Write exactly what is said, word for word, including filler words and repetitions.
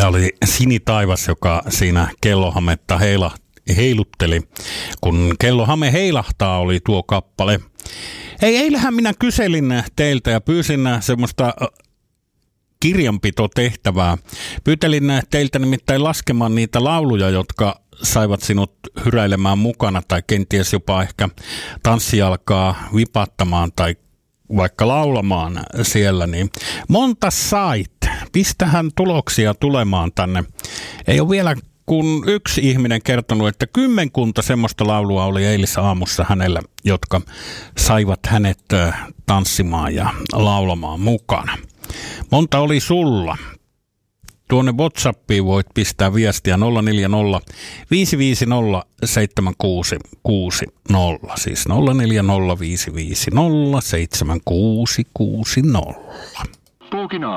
Tämä oli Sinitaivas, joka siinä kellohametta heila, heilutteli. Kun kellohame heilahtaa, oli tuo kappale. Ei, eilähän minä kyselin teiltä ja pyysin semmoista kirjanpitotehtävää. Pyytelin teiltä nimittäin laskemaan niitä lauluja, jotka saivat sinut hyräilemään mukana tai kenties jopa ehkä tanssijalkaa vipattamaan tai vaikka laulamaan siellä, niin monta sait. Pistähän tuloksia tulemaan tänne. Ei ole vielä kun yksi ihminen kertonut, että kymmenkunta semmoista laulua oli eilisaamussa hänellä, jotka saivat hänet tanssimaan ja laulamaan mukana. Monta oli sulla? Tuonne WhatsAppiin voit pistää viestiä nolla neljä nolla viisi viisi nolla seitsemän kuusi kuusi nolla, siis nolla neljä nolla viisi viisi nolla seitsemän kuusi kuusi nolla.